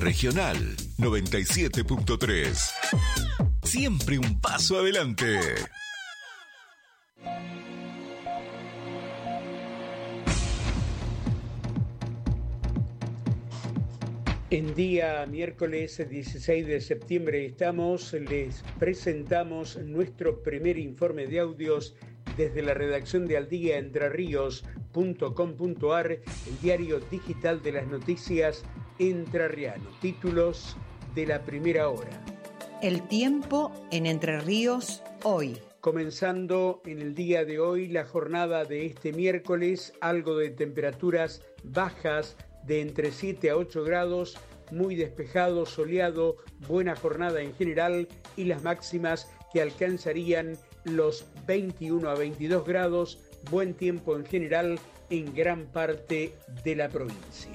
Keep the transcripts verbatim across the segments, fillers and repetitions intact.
Regional noventa y siete punto tres. Siempre un paso adelante. En día miércoles dieciséis de septiembre estamos, les presentamos nuestro primer informe de audios desde la redacción de aldía entre ríos punto com punto a r, el diario digital de las noticias entrerriano. Títulos de la primera hora. El tiempo en Entre Ríos hoy. Comenzando en el día de hoy la jornada de este miércoles, algo de temperaturas bajas de entre siete a ocho grados, muy despejado, soleado, buena jornada en general y las máximas que alcanzarían los veintiuno a veintidós grados, buen tiempo en general en gran parte de la provincia.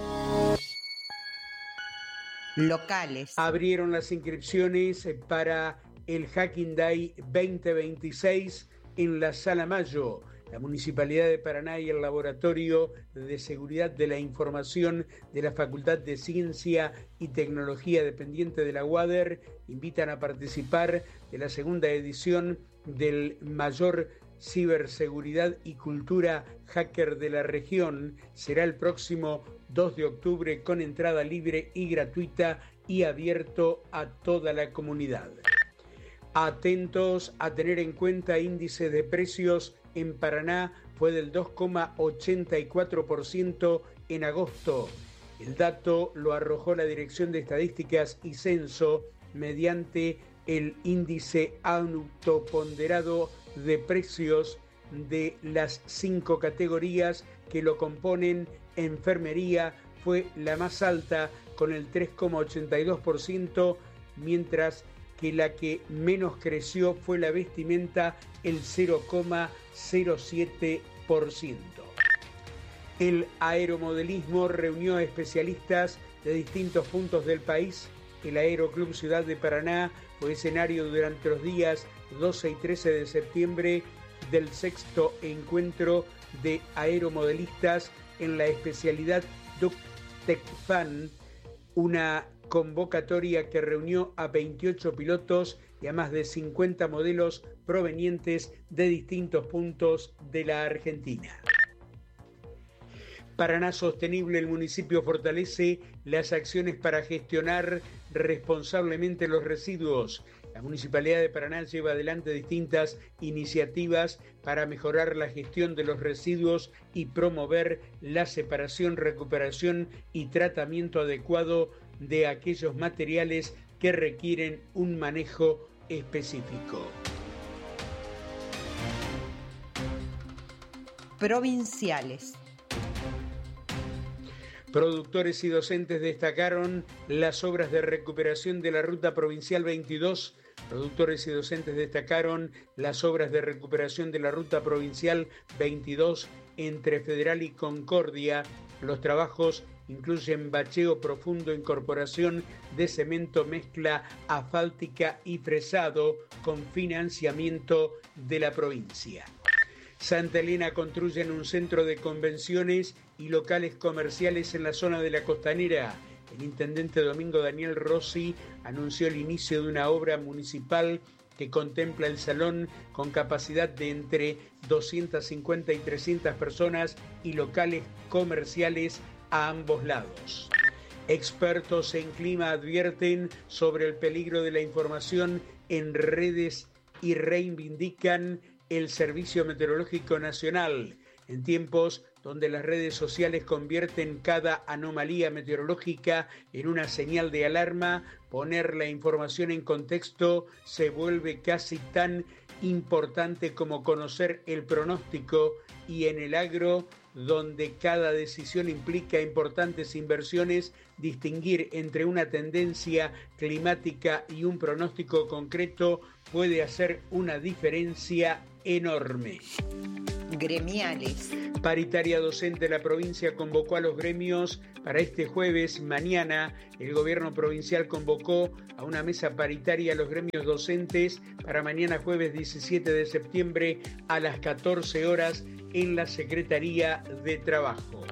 Locales. Abrieron las inscripciones para el Hacking Day veinte veintiséis en la Sala Mayo. La Municipalidad de Paraná y el Laboratorio de Seguridad de la Información de la Facultad de Ciencia y Tecnología dependiente de la UADER invitan a participar de la segunda edición del mayor Ciberseguridad y Cultura Hacker de la región. Será el próximo dos de octubre con entrada libre y gratuita y abierto a toda la comunidad. Atentos a tener en cuenta índice de precios en Paraná fue del dos coma ochenta y cuatro por ciento en agosto. El dato lo arrojó la Dirección de Estadísticas y Censo mediante el índice autoponderado de precios de las cinco categorías que lo componen. Enfermería fue la más alta con el tres coma ochenta y dos por ciento, mientras que la que menos creció fue la vestimenta, el cero coma cero siete por ciento. El aeromodelismo reunió a especialistas de distintos puntos del país. El Aeroclub Ciudad de Paraná fue escenario durante los días doce y trece de septiembre del sexto encuentro de aeromodelistas en la especialidad DucTecFan, una convocatoria que reunió a veintiocho pilotos y a más de cincuenta modelos provenientes de distintos puntos de la Argentina. Paraná Sostenible, el municipio fortalece las acciones para gestionar responsablemente los residuos. La Municipalidad de Paraná lleva adelante distintas iniciativas para mejorar la gestión de los residuos y promover la separación, recuperación y tratamiento adecuado de aquellos materiales que requieren un manejo específico. Provinciales. Productores y docentes destacaron las obras de recuperación de la Ruta Provincial veintidós. Productores y docentes destacaron las obras de recuperación de la Ruta Provincial veintidós entre Federal y Concordia. Los trabajos incluyen bacheo profundo, incorporación de cemento, mezcla asfáltica y fresado con financiamiento de la provincia. Santa Elena construyen un centro de convenciones y locales comerciales en la zona de la Costanera. El intendente Domingo Daniel Rossi anunció el inicio de una obra municipal que contempla el salón con capacidad de entre doscientas cincuenta y trescientas personas y locales comerciales a ambos lados. Expertos en clima advierten sobre el peligro de la información en redes y reivindican el Servicio Meteorológico Nacional. En tiempos donde las redes sociales convierten cada anomalía meteorológica en una señal de alarma, poner la información en contexto se vuelve casi tan importante como conocer el pronóstico, y en el agro, donde cada decisión implica importantes inversiones, distinguir entre una tendencia climática y un pronóstico concreto puede hacer una diferencia enorme. Gremiales. Paritaria docente de la provincia convocó a los gremios para este jueves. Mañana el gobierno provincial convocó a una mesa paritaria a los gremios docentes para mañana jueves diecisiete de septiembre a las catorce horas en la Secretaría de Trabajo.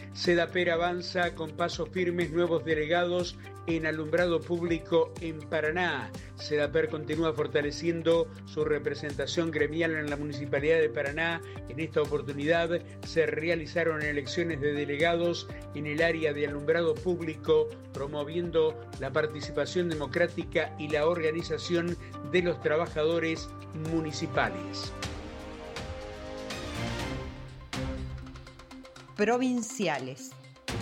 Sedaper avanza con pasos firmes nuevos delegados en alumbrado público en Paraná. Sedaper continúa fortaleciendo su representación gremial en la Municipalidad de Paraná. En esta oportunidad se realizaron elecciones de delegados en el área de alumbrado público, promoviendo la participación democrática y la organización de los trabajadores municipales. Provinciales.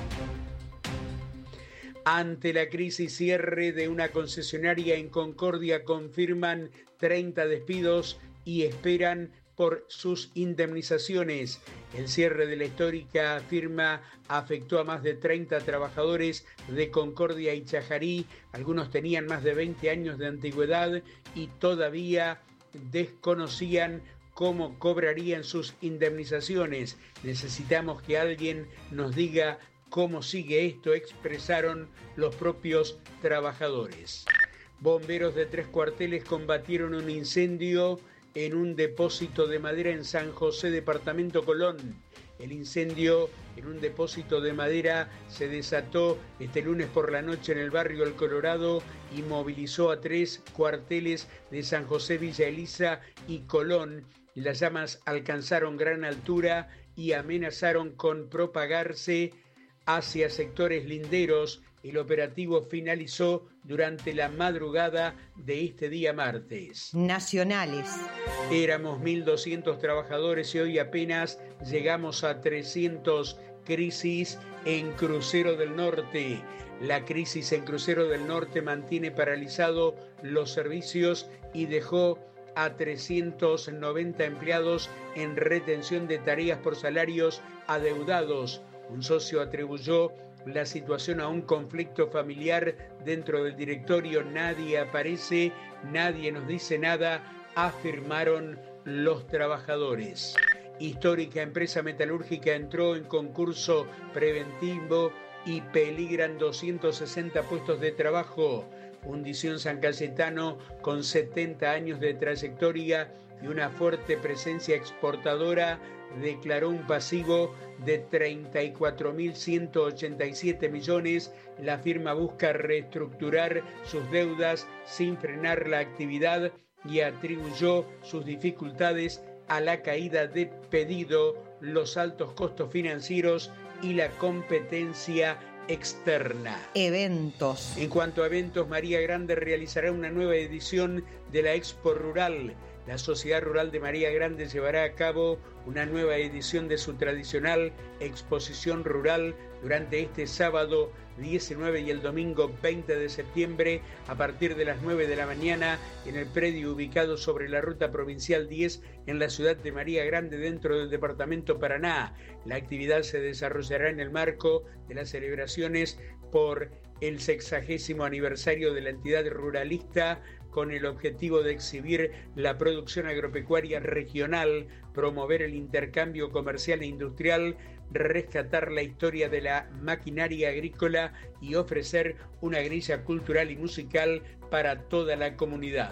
Ante la crisis cierre de una concesionaria en Concordia, confirman treinta despidos y esperan por sus indemnizaciones. El cierre de la histórica firma afectó a más de treinta trabajadores de Concordia y Chajarí. Algunos tenían más de veinte años de antigüedad y todavía desconocían cómo cobrarían sus indemnizaciones. Necesitamos que alguien nos diga cómo sigue esto, expresaron los propios trabajadores. Bomberos de tres cuarteles combatieron un incendio en un depósito de madera en San José, departamento Colón. El incendio en un depósito de madera se desató este lunes por la noche en el barrio El Colorado y movilizó a tres cuarteles de San José, Villa Elisa y Colón. Las llamas alcanzaron gran altura y amenazaron con propagarse hacia sectores linderos. El operativo finalizó durante la madrugada de este día martes. Nacionales. Éramos mil doscientos trabajadores y hoy apenas llegamos a trescientos. Crisis en Crucero del Norte. La crisis en Crucero del Norte mantiene paralizado los servicios y dejó a trescientos noventa empleados en retención de tareas por salarios adeudados. Un socio atribuyó la situación a un conflicto familiar dentro del directorio. Nadie aparece, nadie nos dice nada, afirmaron los trabajadores. Histórica empresa metalúrgica entró en concurso preventivo y peligran doscientos sesenta puestos de trabajo. Fundición San Cayetano, con setenta años de trayectoria y una fuerte presencia exportadora, declaró un pasivo de treinta y cuatro mil ciento ochenta y siete millones. La firma busca reestructurar sus deudas sin frenar la actividad y atribuyó sus dificultades a la caída de pedido, los altos costos financieros y la competencia externa. Eventos. En cuanto a eventos, María Grande realizará una nueva edición de la Expo Rural. La Sociedad Rural de María Grande llevará a cabo una nueva edición de su tradicional exposición rural durante este sábado diecinueve y el domingo veinte de septiembre a partir de las nueve de la mañana en el predio ubicado sobre la Ruta Provincial diez en la ciudad de María Grande, dentro del departamento Paraná. La actividad se desarrollará en el marco de las celebraciones por el sexagésimo aniversario de la entidad ruralista, con el objetivo de exhibir la producción agropecuaria regional, promover el intercambio comercial e industrial, rescatar la historia de la maquinaria agrícola y ofrecer una grilla cultural y musical para toda la comunidad.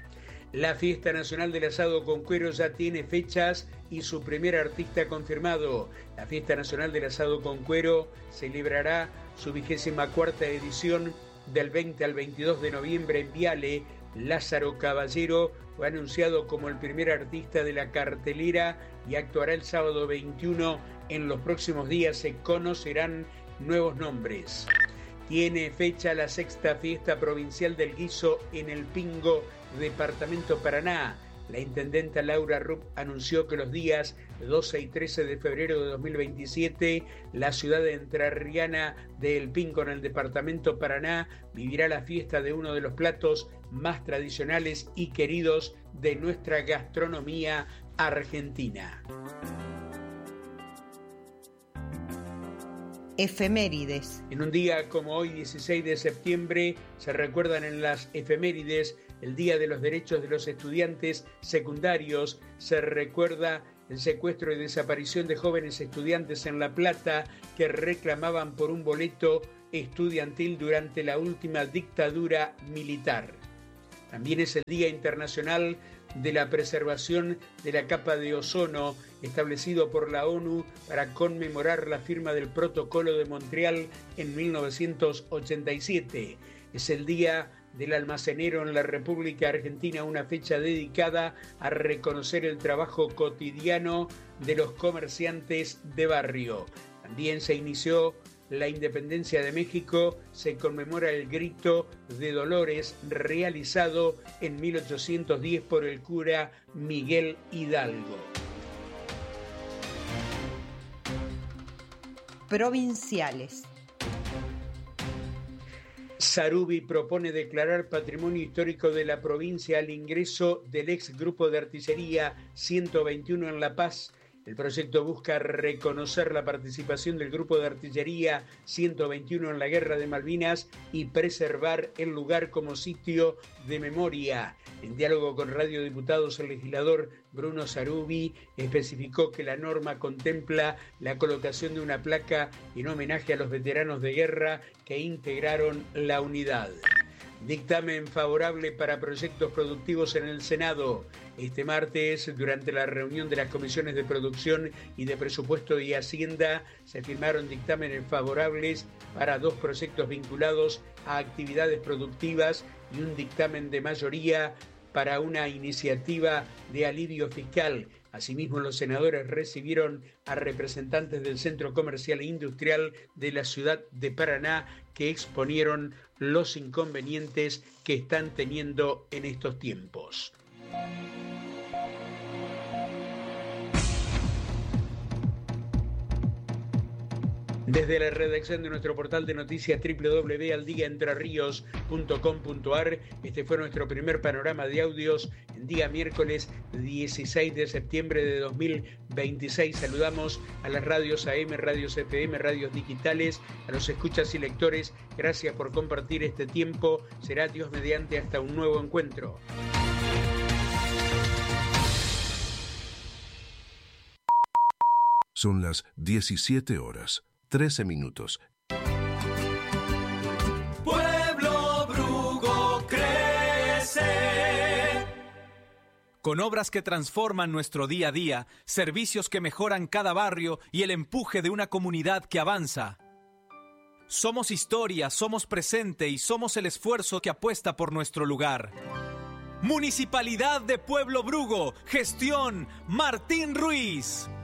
La Fiesta Nacional del Asado con Cuero ya tiene fechas y su primer artista confirmado. La Fiesta Nacional del Asado con Cuero celebrará su vigésima cuarta edición del veinte al veintidós de noviembre en Viale. Lázaro Caballero fue anunciado como el primer artista de la cartelera y actuará el sábado veintiuno. En los próximos días se conocerán nuevos nombres. Tiene fecha la sexta fiesta provincial del guiso en El Pingo, departamento Paraná. La intendenta Laura Rupp anunció que los días doce y trece de febrero de dos mil veintisiete, la ciudad entrerriana de El Pingo, en el departamento Paraná, vivirá la fiesta de uno de los platos más tradicionales y queridos de nuestra gastronomía argentina. Efemérides. En un día como hoy, dieciséis de septiembre, se recuerdan en las efemérides el Día de los Derechos de los Estudiantes Secundarios. Se recuerda el secuestro y desaparición de jóvenes estudiantes en La Plata que reclamaban por un boleto estudiantil durante la última dictadura militar. También es el Día Internacional de la preservación de la capa de ozono establecido por la ONU para conmemorar la firma del Protocolo de Montreal en mil novecientos ochenta y siete. Es el Día del Almacenero en la República Argentina, una fecha dedicada a reconocer el trabajo cotidiano de los comerciantes de barrio. También se inició la independencia de México, se conmemora el Grito de Dolores realizado en mil ochocientos diez por el cura Miguel Hidalgo. Provinciales. Sarubi propone declarar patrimonio histórico de la provincia al ingreso del ex grupo de artillería ciento veintiuno en La Paz. El proyecto busca reconocer la participación del grupo de artillería ciento veintiuno en la Guerra de Malvinas y preservar el lugar como sitio de memoria. En diálogo con Radio Diputados, el legislador Bruno Sarubi especificó que la norma contempla la colocación de una placa en homenaje a los veteranos de guerra que integraron la unidad. Dictamen favorable para proyectos productivos en el Senado. Este martes, durante la reunión de las comisiones de producción y de presupuesto y Hacienda, se firmaron dictámenes favorables para dos proyectos vinculados a actividades productivas y un dictamen de mayoría para una iniciativa de alivio fiscal. Asimismo, los senadores recibieron a representantes del Centro Comercial e Industrial de la ciudad de Paraná que exponieron los inconvenientes que están teniendo en estos tiempos. Desde la redacción de nuestro portal de noticias doble u doble u doble u punto aldiaentrerríos punto com punto a r, este fue nuestro primer panorama de audios en día miércoles dieciséis de septiembre de dos mil veintiséis. Saludamos a las radios A M, radios F M, radios digitales, a los escuchas y lectores. Gracias por compartir este tiempo. Será Dios mediante hasta un nuevo encuentro. Son las diecisiete horas. trece minutos. Pueblo Brugo crece. Con obras que transforman nuestro día a día, servicios que mejoran cada barrio y el empuje de una comunidad que avanza. Somos historia, somos presente y somos el esfuerzo que apuesta por nuestro lugar. Municipalidad de Pueblo Brugo, gestión Martín Ruiz.